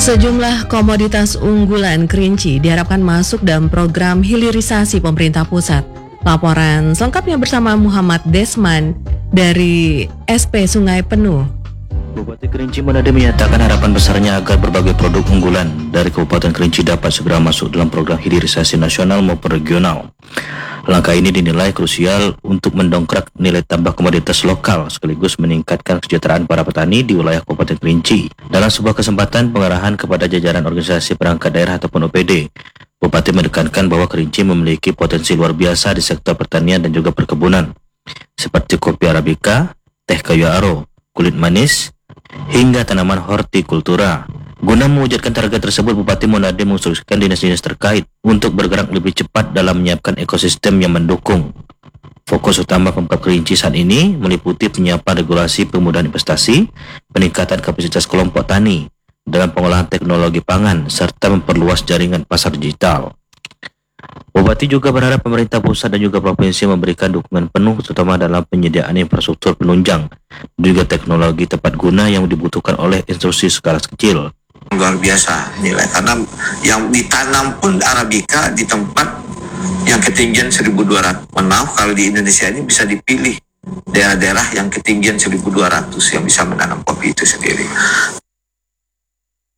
Sejumlah komoditas unggulan kerinci diharapkan masuk dalam program hilirisasi pemerintah pusat. Laporan selengkapnya bersama Muhammad Desman dari SP Sungai Penuh. Bupati Kerinci Manado menyatakan harapan besarnya agar berbagai produk unggulan dari Kabupaten Kerinci dapat segera masuk dalam program hilirisasi nasional maupun regional. Langkah ini dinilai krusial untuk mendongkrak nilai tambah komoditas lokal sekaligus meningkatkan kesejahteraan para petani di wilayah Kabupaten Kerinci. Dalam sebuah kesempatan pengarahan kepada jajaran organisasi perangkat daerah ataupun OPD, Bupati menekankan bahwa Kerinci memiliki potensi luar biasa di sektor pertanian dan juga perkebunan, seperti kopi Arabica, teh kayu aro, kulit manis, hingga tanaman hortikultura. Guna mewujudkan target tersebut, Bupati Manado menginstruksikan dinas-dinas terkait untuk bergerak lebih cepat dalam menyiapkan ekosistem yang mendukung. Fokus utama Pemkab Kerinci saat ini meliputi penyiapan regulasi pemudahan investasi, peningkatan kapasitas kelompok tani dalam pengolahan teknologi pangan, serta memperluas jaringan pasar digital. Bupati juga berharap pemerintah pusat dan juga provinsi memberikan dukungan penuh terutama dalam penyediaan infrastruktur penunjang dan juga teknologi tepat guna yang dibutuhkan oleh industri skala kecil. Luar biasa nilai, karena yang ditanam pun Arabica di tempat yang ketinggian 1200. Maaf, kalau di Indonesia ini bisa dipilih daerah-daerah yang ketinggian 1200 yang bisa menanam kopi itu sendiri.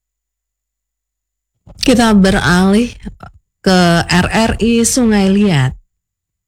Kita beralih ke RRI Sungai Liat.